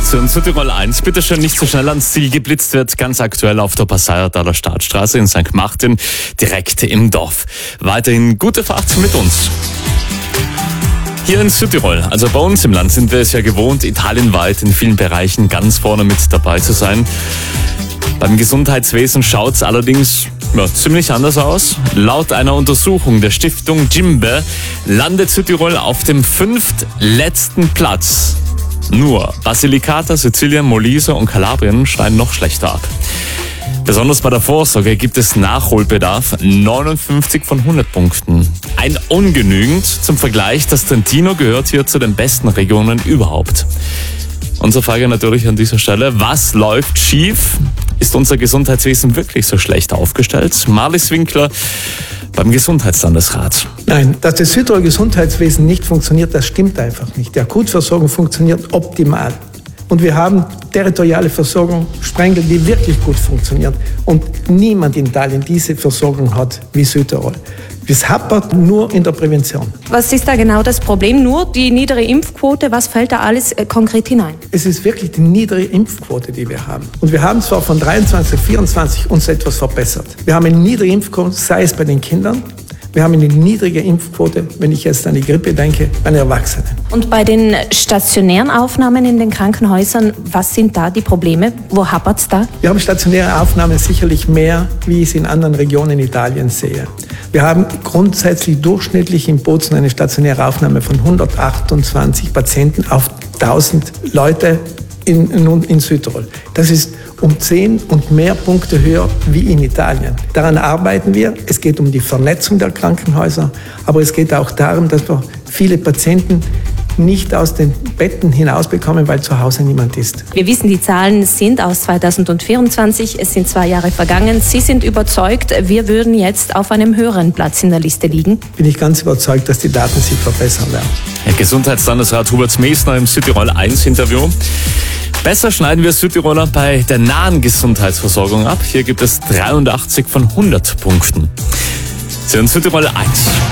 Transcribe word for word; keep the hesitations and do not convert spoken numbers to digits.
So, in Südtirol eins, bitte schön nicht so schnell ans Ziel geblitzt wird, ganz aktuell auf der Passaiertaler Staatsstraße in Sankt Martin, direkt im Dorf. Weiterhin gute Fahrt mit uns. Hier in Südtirol, also bei uns im Land, sind wir es ja gewohnt, italienweit in vielen Bereichen ganz vorne mit dabei zu sein. Beim Gesundheitswesen schaut's allerdings ja, ziemlich anders aus. Laut einer Untersuchung der Stiftung Gimbe landet Südtirol auf dem fünftletzten Platz. Nur Basilicata, Sizilien, Molise und Kalabrien schneiden noch schlechter ab. Besonders bei der Vorsorge gibt es Nachholbedarf, neunundfünfzig von hundert Punkten. Ein ungenügend. Zum Vergleich, das Trentino gehört hier zu den besten Regionen überhaupt. Unsere Frage natürlich an dieser Stelle, was läuft schief? Ist unser Gesundheitswesen wirklich so schlecht aufgestellt? Marlies Winkler beim Gesundheitslandesrat. Nein, dass das Südtiroler Gesundheitswesen nicht funktioniert, das stimmt einfach nicht. Die Akutversorgung funktioniert optimal. Und wir haben territoriale Versorgung, Sprengel, die wirklich gut funktionieren. Und niemand in Italien diese Versorgung hat wie Südtirol. Es hapert nur in der Prävention. Was ist da genau das Problem? Nur die niedere Impfquote? Was fällt da alles äh, konkret hinein? Es ist wirklich die niedere Impfquote, die wir haben. Und wir haben zwar von dreiundzwanzig auf vierundzwanzig uns etwas verbessert. Wir haben eine niedrige Impfquote, sei es bei den Kindern. Wir haben eine niedrige Impfquote, wenn ich jetzt an die Grippe denke, bei den Erwachsenen. Und bei den stationären Aufnahmen in den Krankenhäusern, was sind da die Probleme? Wo hapert es da? Wir haben stationäre Aufnahmen sicherlich mehr, wie ich es in anderen Regionen Italiens sehe. Wir haben grundsätzlich durchschnittlich in Bozen eine stationäre Aufnahme von hundertachtundzwanzig Patienten auf tausend Leute in, in, in Südtirol. Das ist um zehn und mehr Punkte höher wie in Italien. Daran arbeiten wir. Es geht um die Vernetzung der Krankenhäuser, aber es geht auch darum, dass wir viele Patienten nicht aus den Betten hinausbekommen, weil zu Hause niemand ist. Wir wissen, die Zahlen sind aus zweitausendvierundzwanzig. Es sind zwei Jahre vergangen. Sie sind überzeugt, wir würden jetzt auf einem höheren Platz in der Liste liegen? Bin ich ganz überzeugt, dass die Daten sich verbessern werden. Herr Gesundheitslandesrat Hubert Mesner im Südtirol eins Interview. Besser schneiden wir Südtiroler bei der nahen Gesundheitsversorgung ab. Hier gibt es dreiundachtzig von hundert Punkten. Sie hören Südtirol eins.